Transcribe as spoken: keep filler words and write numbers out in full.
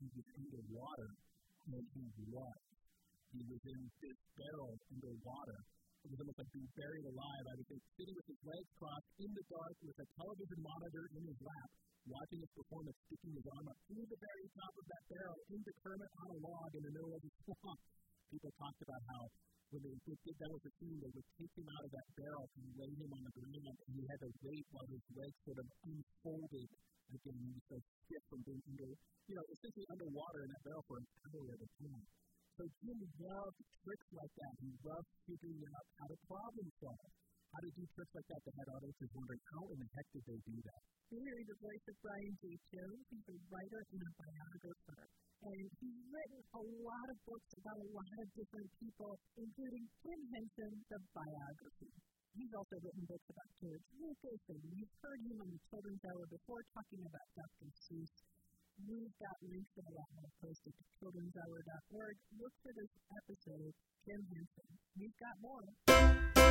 he was underwater when he was. He was in this barrel underwater. It was almost like being buried alive. I was sitting with his legs crossed in the dark with a television monitor in his lap, watching his performance, sticking his arm up through the very top of that barrel into Kermit on a log in the middle of the swamp. People talked about how when they did that was the scene, they would take him out of that barrel and lay him on the ground, and he had to wait while his legs sort of unfolded again. He was so stiff from being under, you know, essentially underwater in that barrel for an hour at a time. So Jim loved tricks like that. He loved figuring out how to problem solve, how to do tricks like that that had audiences wondering, how in the heck did they do that? Here is the voice of Brian J. Jones. He's a writer and a biographer. And he's written a lot of books about a lot of different people, including Jim Henson, the biography. He's also written books about George Lucas, and we've heard him on the Children's Hour before talking about Doctor Seuss. We've got links to a lot more posted to children's hour dot org. Look for this episode, Jim Henson. We've got more.